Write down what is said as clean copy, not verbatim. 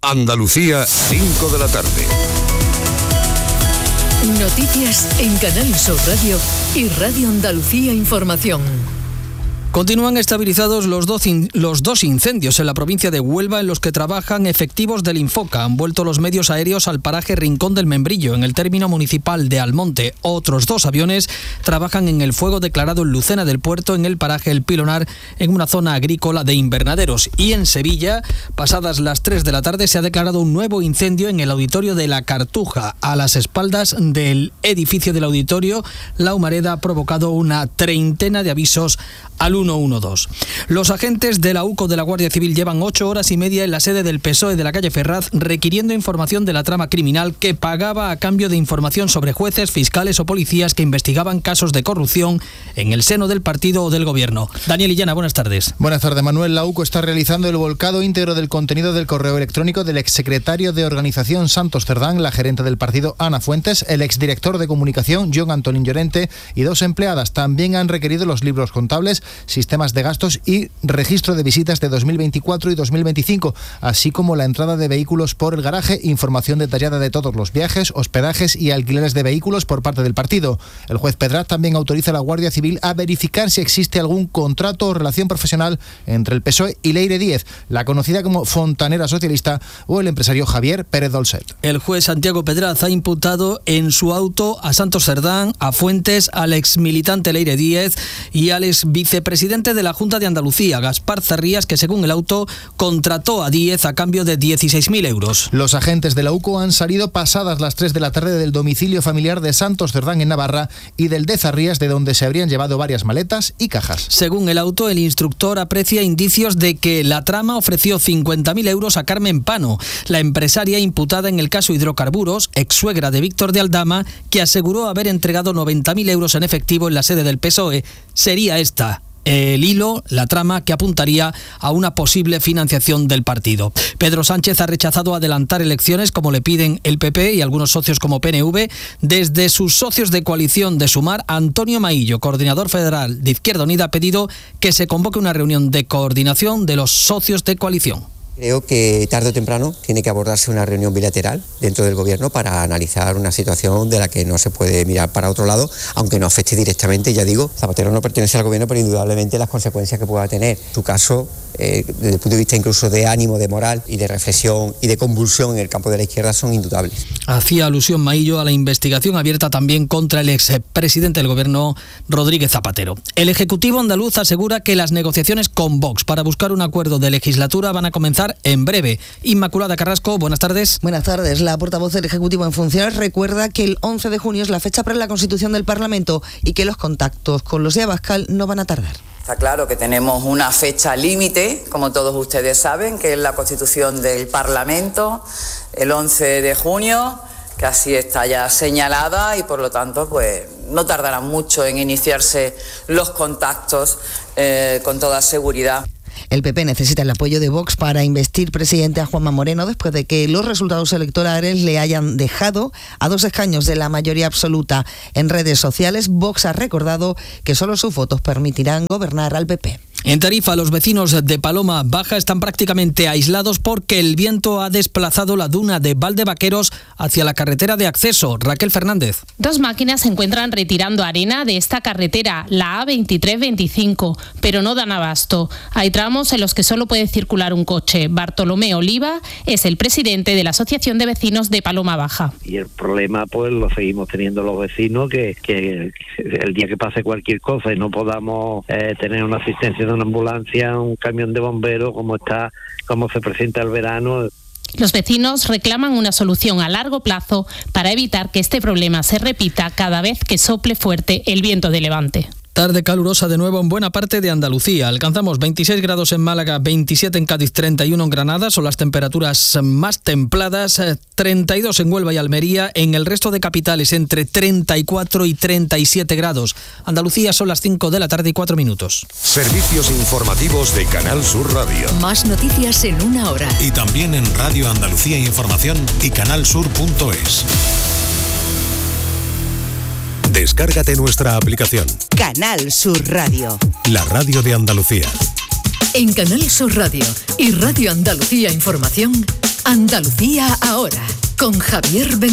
Andalucía, 5 de la tarde. Noticias en Canal Sur Radio y Radio Andalucía Información. Continúan estabilizados los dos incendios en la provincia de Huelva en los que trabajan efectivos del Infoca. Han vuelto los medios aéreos al paraje Rincón del Membrillo, en el término municipal de Almonte. Otros 2 aviones trabajan en el fuego declarado en Lucena del Puerto, en el paraje El Pilonar, en una zona agrícola de invernaderos. Y en Sevilla, pasadas las 3 de la tarde, se ha declarado un nuevo incendio en el auditorio de La Cartuja. A las espaldas del edificio del auditorio, la humareda ha provocado una treintena de avisos al 112. Los agentes de la UCO de la Guardia Civil llevan 8 horas y media en la sede del PSOE de la calle Ferraz requiriendo información de la trama criminal que pagaba a cambio de información sobre jueces, fiscales o policías que investigaban casos de corrupción en el seno del partido o del gobierno. Daniel Illana, buenas tardes. Buenas tardes, Manuel. La UCO está realizando el volcado íntegro del contenido del correo electrónico del exsecretario de Organización Santos Cerdán, la gerente del partido Ana Fuentes, el exdirector de comunicación John Antolín Llorente y 2 empleadas. También han requerido los libros contables, sistemas de gastos y registro de visitas de 2024 y 2025, así como la entrada de vehículos por el garaje, información detallada de todos los viajes, hospedajes y alquileres de vehículos por parte del partido. El juez Pedraz también autoriza a la Guardia Civil a verificar si existe algún contrato o relación profesional entre el PSOE y Leire Díez, la conocida como fontanera socialista, o el empresario Javier Pérez Dolcet. El juez Santiago Pedraz ha imputado en su auto a Santos Cerdán, a Fuentes, al exmilitante Leire Díez y al exvicepresidente de la Junta de Andalucía, Gaspar Zarrías, que según el auto contrató a Díez a cambio de 16.000 euros. Los agentes de la UCO han salido pasadas las 3 de la tarde del domicilio familiar de Santos Cerdán en Navarra y del de Zarrías, de donde se habrían llevado varias maletas y cajas. Según el auto, el instructor aprecia indicios de que la trama ofreció 50.000 euros a Carmen Pano, la empresaria imputada en el caso Hidrocarburos, ex-suegra de Víctor de Aldama, que aseguró haber entregado 90.000 euros en efectivo en la sede del PSOE. Sería esta el hilo, la trama que apuntaría a una posible financiación del partido. Pedro Sánchez ha rechazado adelantar elecciones como le piden el PP y algunos socios como PNV. Desde sus socios de coalición de Sumar, Antonio Maillo, coordinador federal de Izquierda Unida, ha pedido que se convoque una reunión de coordinación de los socios de coalición. Creo que tarde o temprano tiene que abordarse una reunión bilateral dentro del gobierno para analizar una situación de la que no se puede mirar para otro lado, aunque no afecte directamente. Ya digo, Zapatero no pertenece al gobierno, pero indudablemente las consecuencias que pueda tener su caso, desde el punto de vista incluso de ánimo, de moral y de reflexión y de convulsión en el campo de la izquierda, son indudable. Hacía alusión Maillo a la investigación abierta también contra el expresidente del gobierno, Rodríguez Zapatero. El Ejecutivo andaluz asegura que las negociaciones con Vox para buscar un acuerdo de legislatura van a comenzar en breve. Inmaculada Carrasco, buenas tardes. Buenas tardes. La portavoz del Ejecutivo en funciones recuerda que el 11 de junio es la fecha para la constitución del Parlamento y que los contactos con los de Abascal no van a tardar. Está claro que tenemos una fecha límite, como todos ustedes saben, que es la constitución del Parlamento, el 11 de junio, que así está ya señalada y por lo tanto pues no tardará mucho en iniciarse los contactos con toda seguridad. El PP necesita el apoyo de Vox para investir presidente a Juanma Moreno después de que los resultados electorales le hayan dejado a 2 escaños de la mayoría absoluta. En redes sociales, Vox ha recordado que solo sus votos permitirán gobernar al PP. En Tarifa, los vecinos de Paloma Baja están prácticamente aislados porque el viento ha desplazado la duna de Valdevaqueros hacia la carretera de acceso. Raquel Fernández. 2 máquinas se encuentran retirando arena de esta carretera, la A2325, pero no dan abasto. Hay tramos en los que solo puede circular un coche. Bartolomé Oliva es el presidente de la Asociación de Vecinos de Paloma Baja. Y el problema pues lo seguimos teniendo los vecinos, que el día que pase cualquier cosa y no podamos tener una asistencia de una ambulancia, un camión de bomberos, como se presenta el verano. Los vecinos reclaman una solución a largo plazo para evitar que este problema se repita cada vez que sople fuerte el viento de levante. Tarde calurosa de nuevo en buena parte de Andalucía. Alcanzamos 26 grados en Málaga, 27 en Cádiz, 31 en Granada. Son las temperaturas más templadas. 32 en Huelva y Almería. En el resto de capitales entre 34 y 37 grados. Andalucía son las 5 de la tarde y 4 minutos. Servicios informativos de Canal Sur Radio. Más noticias en 1 hora. Y también en Radio Andalucía Información y canalsur.es. Descárgate nuestra aplicación. Canal Sur Radio. La radio de Andalucía. En Canal Sur Radio y Radio Andalucía Información, Andalucía ahora, con Javier Benítez.